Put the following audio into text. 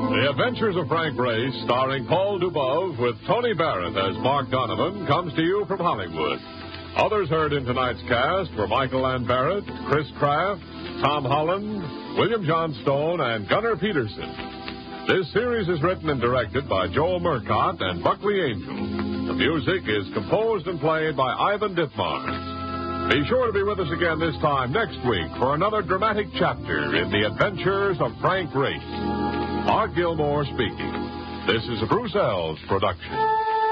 The Adventures of Frank Race, starring Paul Dubov with Tony Barrett as Mark Donovan, comes to you from Hollywood. Others heard in tonight's cast were Michael Ann Barrett, Chris Kraft, Tom Holland, William Johnstone, and Gunnar Peterson. This series is written and directed by Joel Murcott and Buckley Angel. The music is composed and played by Ivan Ditmars. Be sure to be with us again this time next week for another dramatic chapter in the Adventures of Frank Race. Mark Gilmore speaking. This is a Bruce Ells production.